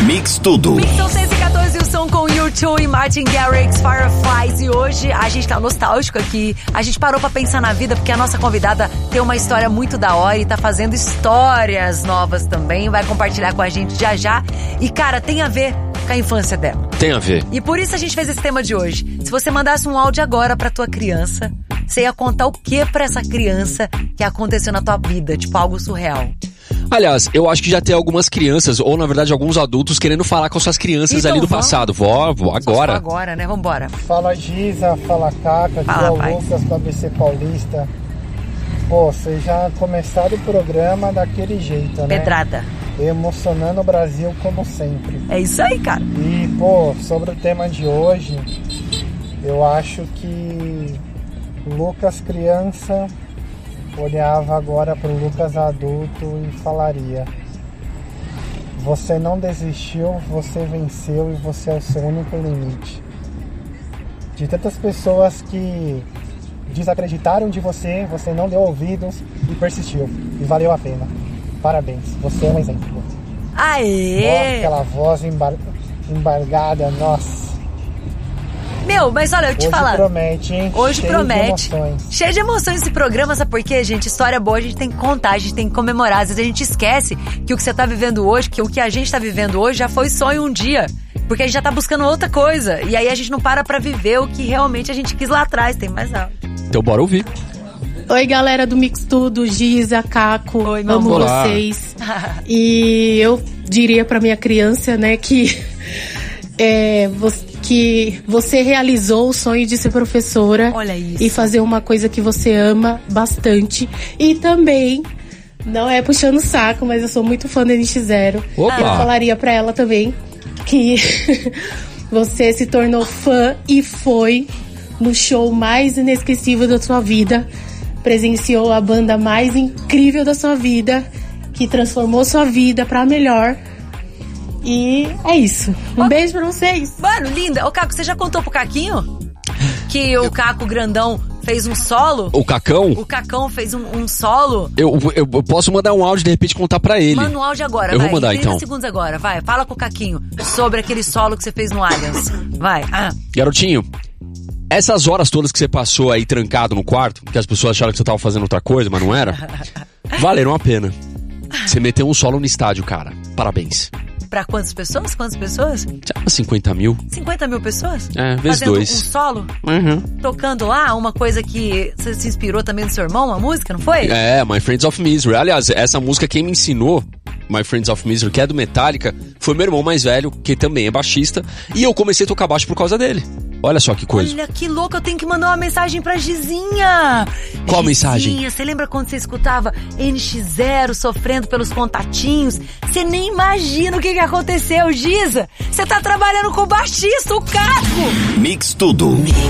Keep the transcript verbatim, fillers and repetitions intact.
Mix Tudo. Mix são seis e quatorze, o som com U dois e Martin Garrix, Fireflies. E hoje a gente tá nostálgico aqui. A gente parou pra pensar na vida, porque a nossa convidada tem uma história muito da hora e tá fazendo histórias novas também. Vai compartilhar com a gente já já. E, cara, tem a ver com a infância dela. Tem a ver. E por isso a gente fez esse tema de hoje. Se você mandasse um áudio agora pra tua criança, você ia contar o que pra essa criança que aconteceu na tua vida? Tipo, algo surreal. Aliás, eu acho que já tem algumas crianças, ou na verdade alguns adultos, querendo falar com suas crianças Então, ali do vamos? passado. Vó, vó, agora. Só agora, né? Vambora. Fala Giza, fala Caca, aqui Fala, é o pai. Lucas do A B C Paulista. Pô, vocês já começaram o programa daquele jeito, né? Pedrada. Emocionando o Brasil como sempre. É isso aí, cara. E, pô, sobre o tema de hoje, eu acho que o Lucas criança olhava agora pro Lucas adulto e falaria: você não desistiu, você venceu e você é o seu único limite. De tantas pessoas que desacreditaram de você, você não deu ouvidos e persistiu. E valeu a pena. Parabéns, você é um exemplo. Aê! Ó, aquela voz embar... embargada, nossa. Meu, mas olha, eu te Hoje falar. promete, hein? Hoje Cheio promete. de emoções. Cheio de emoções esse programa, sabe por quê, gente? História boa a gente tem que contar, a gente tem que comemorar. Às vezes a gente esquece que o que você tá vivendo hoje, que o que a gente tá vivendo hoje já foi sonho um dia. Porque a gente já tá buscando outra coisa. E aí a gente não para pra viver o que realmente a gente quis lá atrás. Tem mais algo. Então bora ouvir. Oi, galera do Mix Tudo, Giza, Caco, Oi, meu amo amor. Olá. vocês. E eu diria pra minha criança, né, que, é, vo- que você realizou o sonho de ser professora. Olha isso. E fazer uma coisa que você ama bastante. E também, não é puxando o saco, mas eu sou muito fã da N X Zero. Opa. Eu falaria pra ela também que você se tornou fã e foi no show mais inesquecível da sua vida. Presenciou a banda mais incrível da sua vida, que transformou sua vida pra melhor. E é isso. Um Ó. beijo pra vocês. Mano, linda. Ô, Caco, você já contou pro Caquinho? Que o Caco grandão fez um solo? O Cacão, O Cacão fez um, um solo? eu, eu, eu posso mandar um áudio e de repente contar pra ele. Manda um áudio agora, Eu vai. vou mandar, trinta então. segundos agora, vai. Fala com o Caquinho sobre aquele solo que você fez no Allianz. Vai. Ah. Garotinho, essas horas todas que você passou aí trancado no quarto, que as pessoas acharam que você tava fazendo outra coisa, mas não era, valeram a pena. Você meteu um solo no estádio, cara. Parabéns. Pra quantas pessoas? Quantas pessoas? Já cinquenta mil? cinquenta mil pessoas? É, vezes Fazendo dois. um solo? Uhum. Tocando lá uma coisa que você se inspirou também do seu irmão, uma música, não foi? É, My Friends of Misery. Aliás, essa música quem me ensinou, My Friends of Misery, que é do Metallica, foi meu irmão mais velho, que também é baixista, e eu comecei a tocar baixo por causa dele. Olha só que coisa. Olha que louco, eu tenho que mandar uma mensagem pra Gizinha. Qual Gizinha, mensagem? você lembra quando você escutava N X Zero sofrendo pelos contatinhos? Você nem imagina o que, que aconteceu, Giza. Você tá trabalhando com o baixista, o Caco. Mix Tudo.